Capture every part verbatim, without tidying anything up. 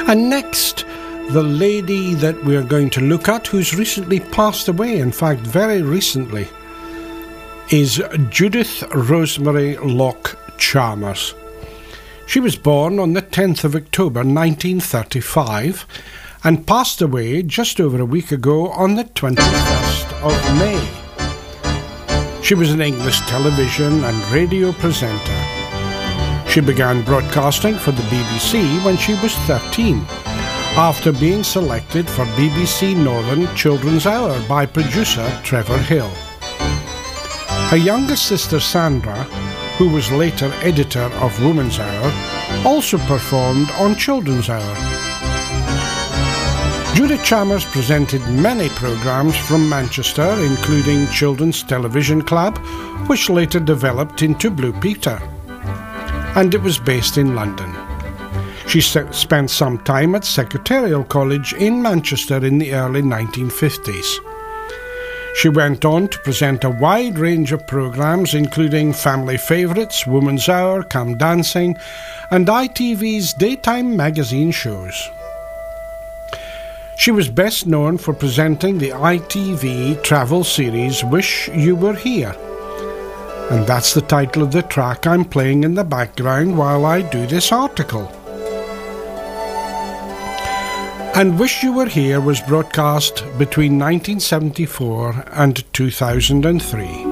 And next, the lady that we're going to look at, who's recently passed away, in fact, very recently, is Judith Rosemary Locke Chalmers. She was born on the tenth of October nineteen thirty-five and passed away just over a week ago on the twenty-first of May. She was an English television and radio presenter. She began broadcasting for the B B C when she was thirteen, after being selected for B B C Northern Children's Hour by producer Trevor Hill. Her younger sister Sandra, who was later editor of Woman's Hour, also performed on Children's Hour. Judith Chalmers presented many programmes from Manchester, including Children's Television Club, which later developed into Blue Peter, and it was based in London. She spent some time at Secretarial College in Manchester in the early nineteen fifties. She went on to present a wide range of programmes, including Family Favourites, Woman's Hour, Come Dancing, and I T V's daytime magazine shows. She was best known for presenting the I T V travel series Wish You Were Here. And that's the title of the track I'm playing in the background while I do this article. And Wish You Were Here was broadcast between nineteen seventy-four and two thousand three.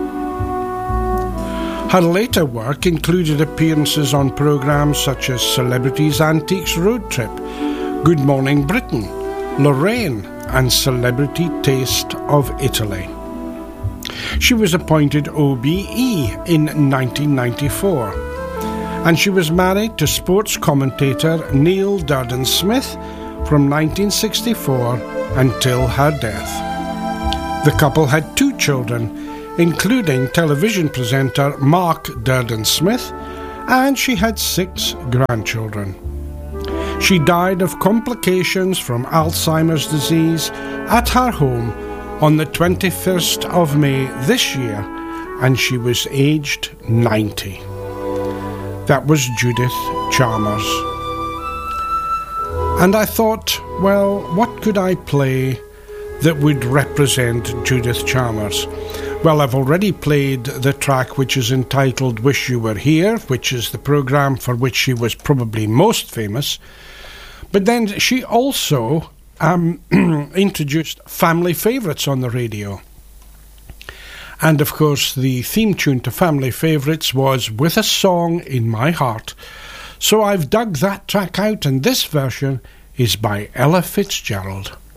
Her later work included appearances on programmes such as Celebrities Antiques Road Trip, Good Morning Britain, Lorraine, and Celebrity Taste of Italy. She was appointed O B E in nineteen ninety-four, and she was married to sports commentator Neil Durden-Smith from nineteen sixty-four until her death. The couple had two children, including television presenter Mark Durden-Smith, and she had six grandchildren. She died of complications from Alzheimer's disease at her home on the twenty-first of May this year, and she was aged ninety. That was Judith Chalmers. And I thought, well, what could I play that would represent Judith Chalmers? Well, I've already played the track which is entitled Wish You Were Here, which is the programme for which she was probably most famous. But then she also um, introduced Family Favourites on the radio. And of course, the theme tune to Family Favourites was With a Song in My Heart. So I've dug that track out, and this version is by Ella Fitzgerald.